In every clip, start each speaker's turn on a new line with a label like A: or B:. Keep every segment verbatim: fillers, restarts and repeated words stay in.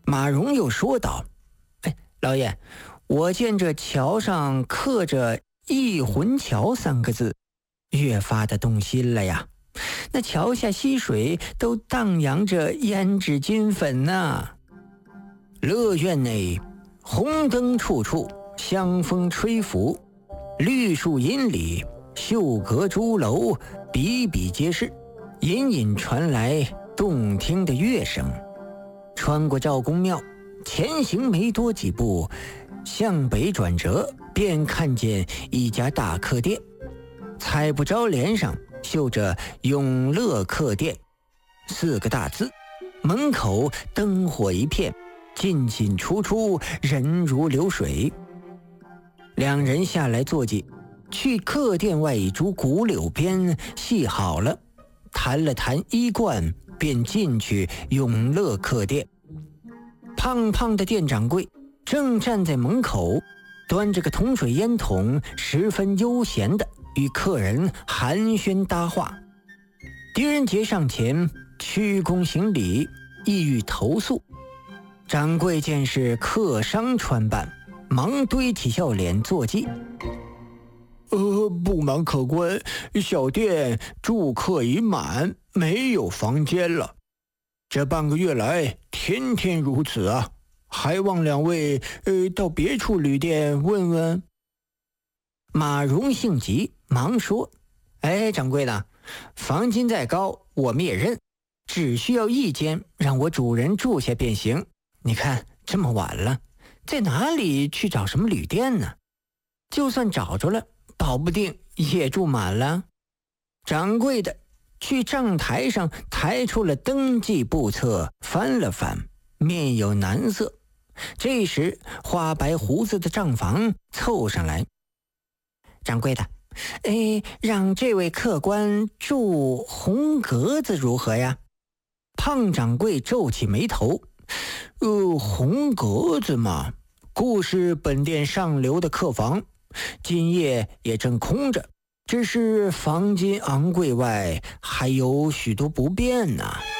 A: 马荣又说道：哎，老爷，我见这桥上刻着忆魂桥三个字，越发的动心了呀。那桥下溪水都荡漾着胭脂金粉呐、啊。乐院内红灯处处，香风吹拂，绿树荫里，秀阁朱楼，比比皆是，隐隐传来动听的乐声。穿过赵公庙，前行没多几步，向北转折，便看见一家大客店，彩布招联上绣着永乐客店四个大字，门口灯火一片，进进出出，人如流水。两人下来坐骑，去客店外一株古柳边系好了，谈了谈衣冠，便进去永乐客店。胖胖的店掌柜正站在门口，端着个铜水烟筒，十分悠闲的与客人寒暄搭话。狄仁杰上前屈躬行礼，意欲投诉。掌柜见是客商穿扮，忙堆起笑脸坐骑。
B: 呃，不瞒客官，小店住客已满，没有房间了。这半个月来，天天如此啊，还望两位呃到别处旅店问问。
A: 马荣性急，忙说：哎，掌柜的，房金再高我们也认，只需要一间让我主人住下便行。你看这么晚了，在哪里去找什么旅店呢？就算找着了，保不定也住满了。掌柜的去账台上抬出了登记簿册，翻了翻，面有难色。这时花白胡子的账房凑上来：掌柜的，哎，让这位客官住红格子如何呀？胖掌柜皱起眉头：
B: 呃，红格子嘛，故是本店上流的客房，今夜也正空着，只是房金昂贵外，还有许多不便呢、啊。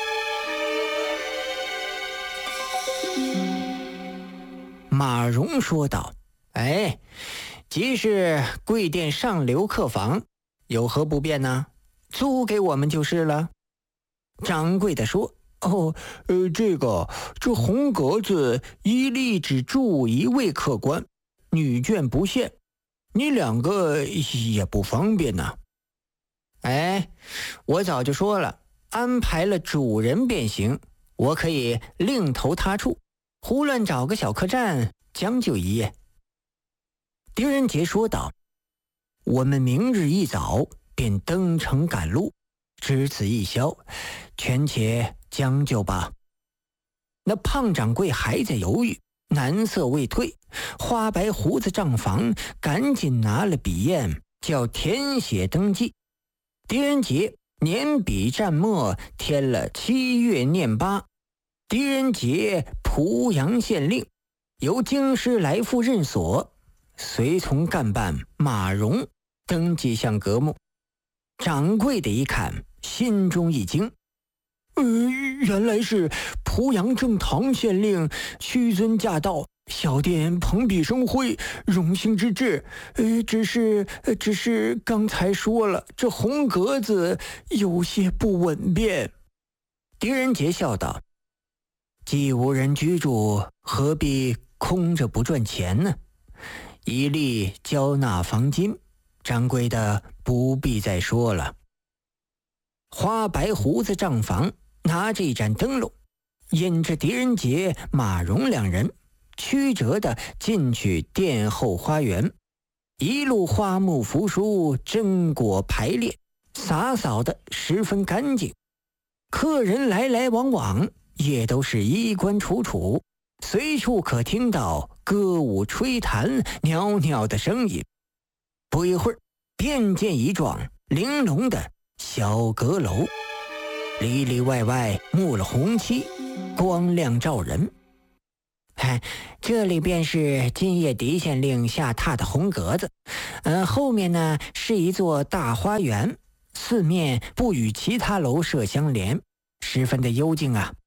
A: 马荣说道：哎，即是贵店上流客房，有何不便呢？租给我们就是了。掌柜的说：
B: 哦，呃，这个这红格子一例只住一位客官，女眷不限，你两个也不方便呐、啊。
A: 哎，我早就说了，安排了主人便行，我可以另投他处，胡乱找个小客栈将就一夜。狄仁杰说道：我们明日一早便登城赶路，只此一宵，权且将就吧。那胖掌柜还在犹豫，难色未退，花白胡子账房赶紧拿了笔砚，叫填写登记。狄仁杰年笔蘸墨填了七月念八，狄仁杰濮阳县令，由京师来赴任所，随从干办马荣登记项阁目。掌柜的一看，心中一惊：
B: 呃，原来是濮阳正堂县令屈尊驾到，小店蓬荜生辉，荣幸之至。呃，只是只是刚才说了，这红格子有些不稳便。
A: 狄仁杰笑道：既无人居住，何必空着不赚钱呢？一律交纳房金，掌柜的不必再说了。花白胡子账房拿着一盏灯笼，引着狄仁杰、马荣两人曲折地进去殿后花园，一路花木扶疏，榛果排列，洒扫的十分干净。客人来来往往，也都是衣冠楚楚，随处可听到歌舞吹弹袅袅的声音。不一会儿，便见一幢玲珑的小阁楼，里里外外幕了红漆，光亮照人。哎，这里便是今夜狄县令下榻的红格子，呃，后面呢是一座大花园，四面不与其他楼舍相连，十分的幽静啊。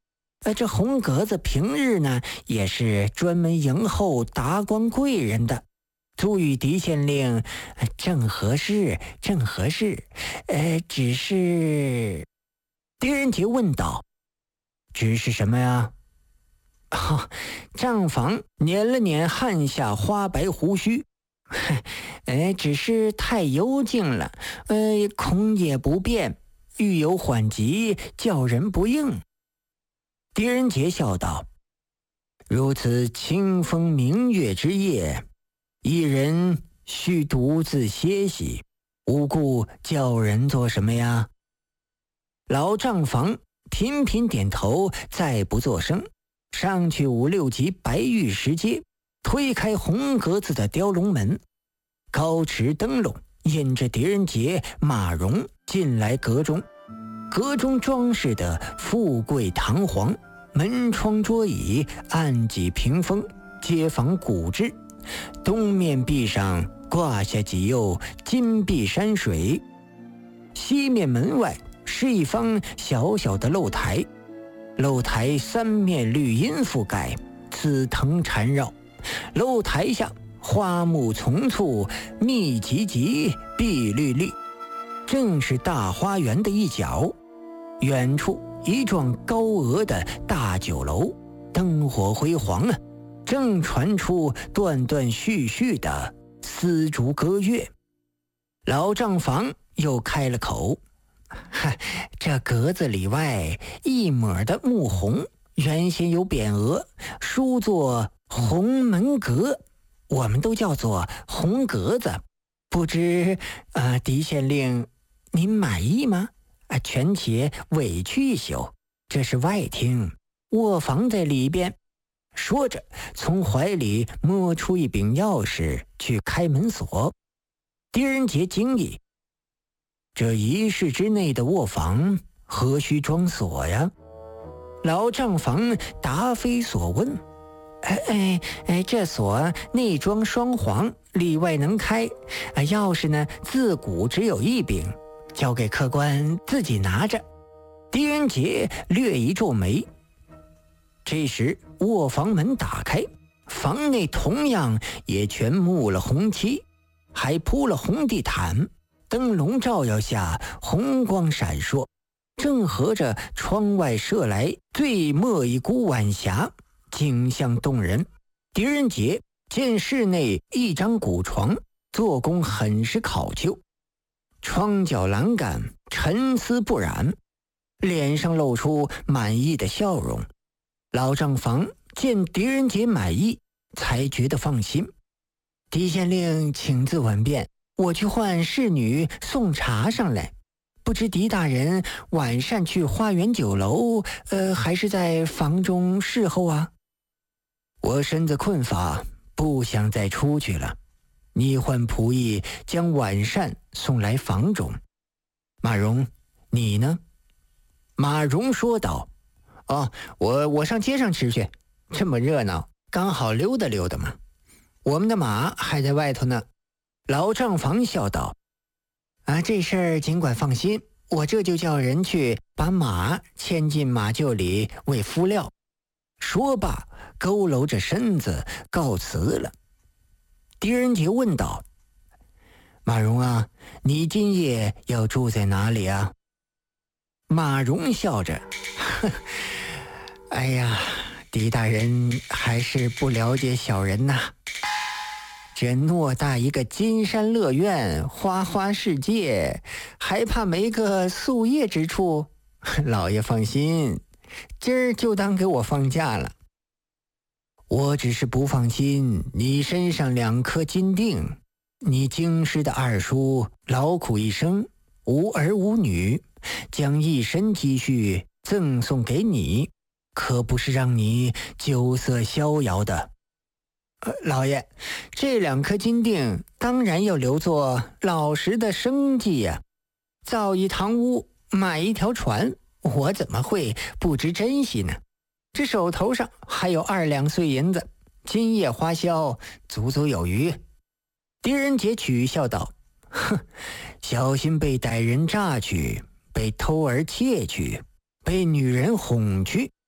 A: 呃，这红格子平日呢也是专门迎候达官贵人的，足与狄县令，呃、正合适，正合适。呃，只是……狄仁杰问道：“只是什么呀？”哈、哦，账房捻了捻汗下花白胡须，哎，只是太幽静了，呃，恐也不便，欲有缓急，叫人不应。狄仁杰笑道：“如此清风明月之夜，一人须独自歇息，无故叫人做什么呀？”老账房频频点头，再不作声，上去五六级白玉石阶，推开红格子的雕龙门，高持灯笼引着狄仁杰、马蓉进来阁中。阁中装饰的富贵堂皇，门窗桌椅、案几屏风皆仿古制，东面壁上挂下几釉金碧山水，西面门外是一方小小的露台，露台三面绿荫覆盖，紫藤缠绕，露台下花木丛簇，密集集，碧绿绿，正是大花园的一角。远处一幢高额的大酒楼，灯火辉煌啊，正传出断断续续的丝竹歌乐。老账房又开了口：“哈，这格子里外一抹的木红，原先有匾额，书作红门阁，我们都叫做红格子。不知呃，狄县令您满意吗？啊，权且委屈一宿，这是外厅，卧房在里边。”说着，从怀里摸出一柄钥匙去开门锁。狄仁杰惊异：“这一室之内的卧房何须装锁呀？”老账房答非所问：“哎哎哎，这锁内装双簧，里外能开。啊，钥匙呢，自古只有一柄，交给客官自己拿着。”狄仁杰略一皱眉。这时卧房门打开，房内同样也全幕了红漆，还铺了红地毯，灯笼照耀下红光闪烁，正合着窗外射来最末一股晚霞，景象动人。狄仁杰见室内一张古床，做工很是考究，窗角栏杆沉丝不染，脸上露出满意的笑容。老账房见狄仁杰满意，才觉得放心。狄县令请自稳便，我去唤侍女送茶上来。不知狄大人晚上去花园酒楼，呃，还是在房中侍候啊？我身子困乏，不想再出去了。你唤仆役将晚膳送来房中。马蓉，你呢？马蓉说道：“哦，我我上街上吃去，这么热闹，刚好溜达溜达嘛。我们的马还在外头呢。”老账房笑道：“啊，这事儿尽管放心，我这就叫人去把马牵进马厩里喂敷料。”说罢，佝偻着身子告辞了。狄仁杰问道：“马蓉啊，你今夜要住在哪里啊？”马蓉笑着：“呵，哎呀，狄大人还是不了解小人呐。这偌大一个金山乐苑，花花世界，还怕没个宿夜之处？老爷放心，今儿就当给我放假了。我只是不放心你身上两颗金锭，你京师的二叔劳苦一生，无儿无女，将一身积蓄赠送给你，可不是让你酒色逍遥的。呃，老爷，这两颗金锭当然要留作老实的生计呀、啊。造一堂屋，买一条船，我怎么会不知珍惜呢？这手头上还有二两碎银子，今夜花销足足有余。”狄仁杰取笑道：“哼，小心被歹人榨去，被偷儿窃去，被女人哄去。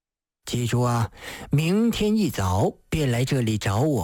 A: 记住啊，明天一早别来这里找我。